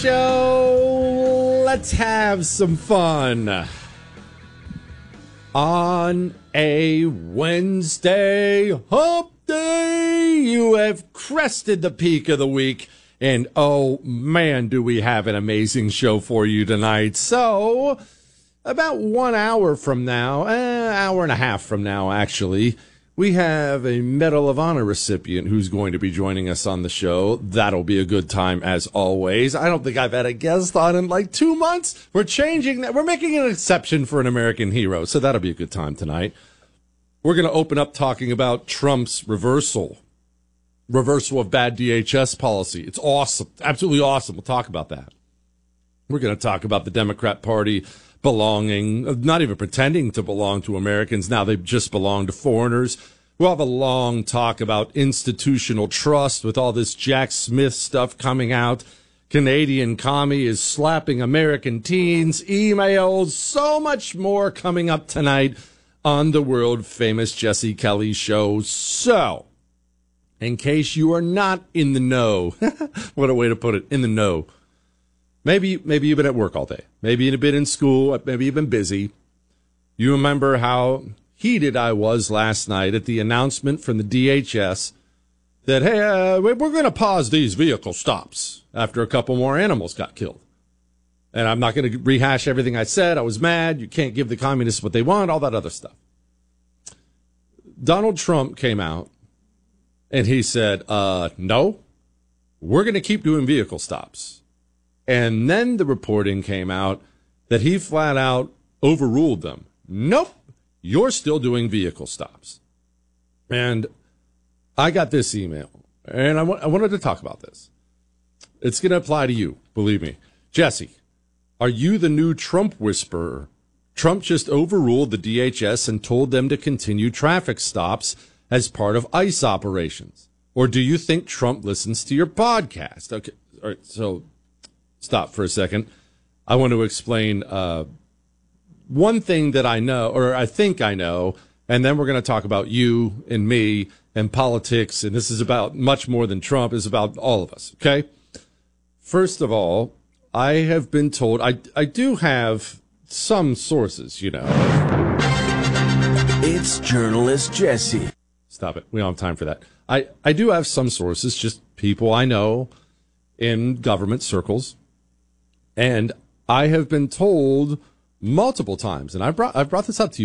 Show. Let's have some fun on a Wednesday hump day. You have crested the peak of the week, and oh man, do we have an amazing show for you tonight. So about 1 hour from now, hour and a half from now actually, we have a Medal of Honor recipient who's going to be joining us on the show. That'll be a good time as always. I don't think I've had a guest on in like 2 months. We're changing that. We're making an exception for an American hero. So that'll be a good time tonight. We're going to open up talking about Trump's reversal of bad DHS policy. It's awesome. Absolutely awesome. We'll talk about that. We're going to talk about the Democrat Party belonging, not even pretending to belong to Americans. Now they just belong to foreigners. We'll have a long talk about institutional trust with all this Jack Smith stuff coming out. Canadian commie is slapping American teens, emails, so much more coming up tonight on the world famous Jesse Kelly show. So, in case you are not in the know, what a way to put it, in the know. Maybe you've been at work all day. Maybe you've been in school. Maybe you've been busy. You remember how heated I was last night at the announcement from the DHS that, hey, we're going to pause these vehicle stops after a couple more animals got killed. And I'm not going to rehash everything I said. I was mad. You can't give the communists what they want, all that other stuff. Donald Trump came out and he said, no, we're going to keep doing vehicle stops. And then the reporting came out that he flat out overruled them. Nope, you're still doing vehicle stops. And I got this email, and I wanted to talk about this. It's going to apply to you, believe me. Jesse, are you the new Trump whisperer? Trump just overruled the DHS and told them to continue traffic stops as part of ICE operations. Or do you think Trump listens to your podcast? Okay, all right, so stop for a second. I want to explain one thing that I know, or I think I know, and then we're going to talk about you and me and politics, and this is about much more than Trump. It's about all of us, okay? First of all, I have been told, I do have some sources, you know. It's journalist Jesse. Stop it. We don't have time for that. I do have some sources, just people I know in government circles. And I have been told multiple times, and I've brought this up to you